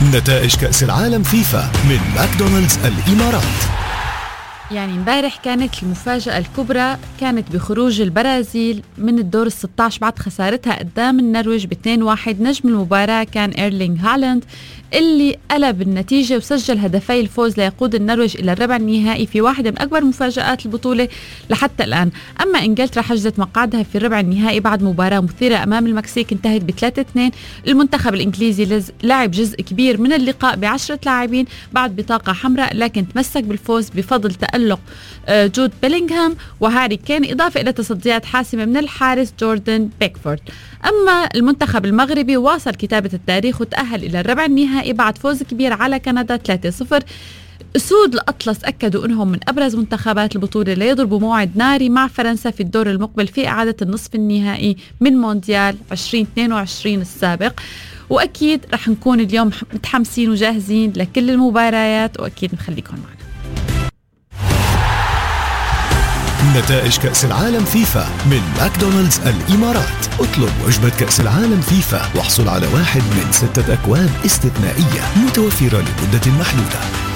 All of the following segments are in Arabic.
نتائج كأس العالم فيفا من ماكدونالدز الإمارات. يعني امبارح كانت المفاجأة الكبرى، كانت بخروج البرازيل من الدور ال16 بعد خسارتها قدام النرويج ب2-1. نجم المباراة كان إيرلينغ هالاند اللي قلب النتيجة وسجل هدفي الفوز ليقود النرويج إلى الربع النهائي في واحدة من أكبر مفاجآت البطولة لحتى الآن. أما إنجلترا حجزت مقعدها في الربع النهائي بعد مباراة مثيرة أمام المكسيك انتهت ب3-2. المنتخب الإنجليزي لعب جزء كبير من اللقاء ب10 لاعبين بعد بطاقة حمراء، لكن تمسك بالفوز بفضل تألق جود بيلينغهام وهاري كين، إضافة إلى تصديات حاسمة من الحارس جوردن بيكفورد. أما المنتخب المغربي واصل كتابة التاريخ وتأهل إلى الربع النهائي بعد فوز كبير على كندا 3-0. أسود الأطلس أكدوا أنهم من أبرز منتخبات البطولة ليضربوا موعد ناري مع فرنسا في الدور المقبل في إعادة النصف النهائي من مونديال 2022 السابق. وأكيد رح نكون اليوم متحمسين وجاهزين لكل المباريات، وأكيد نخليكم معنا. نتائج كأس العالم فيفا من ماكدونالدز الإمارات. اطلب وجبة كأس العالم فيفا واحصل على 1 من 6 أكواب استثنائية متوفرة لمدة محدودة.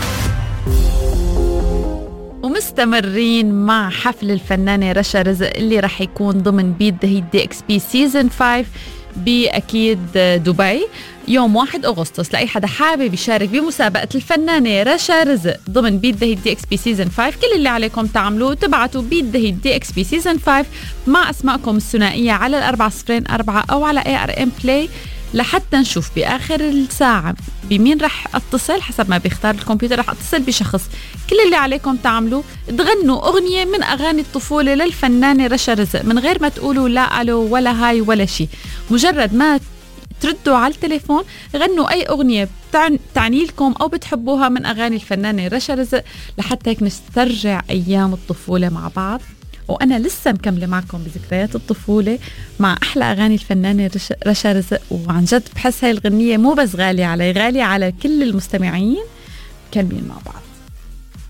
ومستمرين مع حفل الفنانة رشا رزق اللي رح يكون ضمن بيت ذا اكس بي سيزن 5 بأكيد دبي يوم 1 أغسطس. لأي حدا حابب يشارك بمسابقة الفنانة رشا رزق ضمن بيت ذا اكس بي سيزن 5، كل اللي عليكم تعملوه تبعتوا بيت ذا اكس بي سيزن 5 مع أسماءكم الثنائية على 404 أو على ARM Play لحتى نشوف بآخر الساعة بمين رح أتصل. حسب ما بيختار الكمبيوتر رح أتصل بشخص. كل اللي عليكم تعملوا تغنوا أغنية من أغاني الطفولة للفنانة رشا رزق من غير ما تقولوا لا ألو ولا هاي ولا شي. مجرد ما تردوا على التليفون غنوا أي أغنية تعني لكم أو بتحبوها من أغاني الفنانة رشا رزق لحتى هيك نسترجع أيام الطفولة مع بعض. وأنا لسه مكملة معكم بذكريات الطفولة مع أحلى أغاني الفنانة رشا رزق. وعن جد بحس هاي الغنية مو بس غالية علي، غالية على كل المستمعين. كلمين مع بعض.